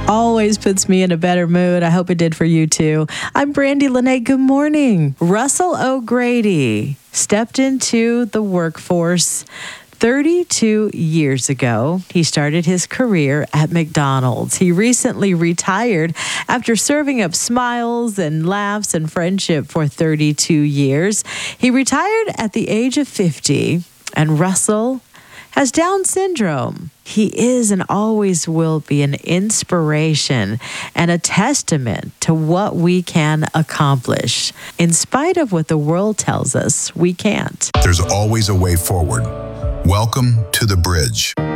Always puts me in a better mood. I hope it did for you too. I'm Brandy Lene. Good morning. Russell O'Grady stepped into the workforce 32 years ago. He started his career at McDonald's. He recently retired after serving up smiles and laughs and friendship for 32 years. He retired at the age of 50, and Russell has Down syndrome. He is and always will be an inspiration and a testament to what we can accomplish, in spite of what the world tells us we can't. There's always a way forward. Welcome to The Bridge.